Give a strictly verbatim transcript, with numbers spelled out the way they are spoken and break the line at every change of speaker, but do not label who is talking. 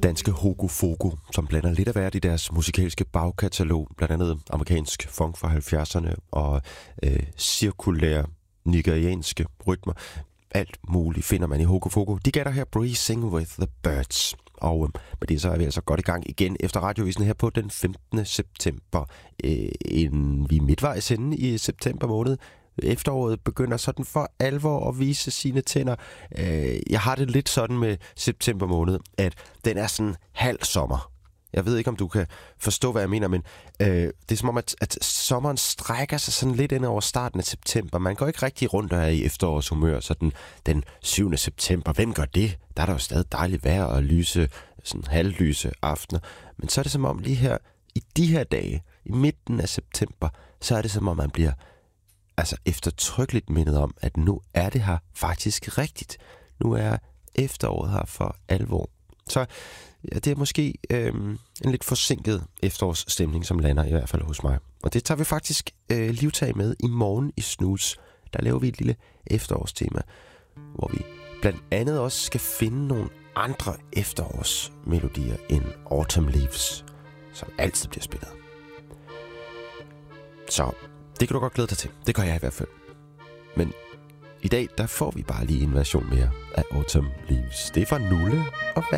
danske Hogo Fogo, som blander lidt af hvert i deres musikalske bagkatalog, blandt andet amerikansk funk fra halvfjerdserne og øh, cirkulære nigerianske rytmer. Alt muligt finder man i Hogo Fogo. De gætter her Breezing with the Birds. Og øh, med det så er vi altså godt i gang igen efter radiovisen her på den femtende september. Øh, inden vi er midtvejs inde i september måned. Efteråret begynder sådan for alvor at vise sine tænder. Øh, jeg har det lidt sådan med september måned, at den er sådan halv sommer. Jeg ved ikke, om du kan forstå, hvad jeg mener, men øh, det er som om, at, at sommeren strækker sig sådan lidt ind over starten af september. Man går ikke rigtig rundt og er i efterårshumør, så den, den syvende september. Hvem gør det? Der er der jo stadig dejligt vejr og lyse, sådan halvlyse aftener. Men så er det som om lige her, i de her dage, i midten af september, så er det som om, man bliver altså eftertrykkeligt mindet om, at nu er det her faktisk rigtigt. Nu er efteråret her for alvor. Så ja, det er måske øhm, en lidt forsinket efterårsstemning, som lander i hvert fald hos mig. Og det tager vi faktisk øh, livtag med i morgen i Snooze. Der laver vi et lille efterårstema, hvor vi blandt andet også skal finde nogle andre efterårsmelodier end Autumn Leaves, som altid bliver spillet. Så det kan du godt glæde dig til. Det gør jeg i hvert fald. Men i dag, der får vi bare lige en version mere af Autumn Leaves. Det er fra Nulle og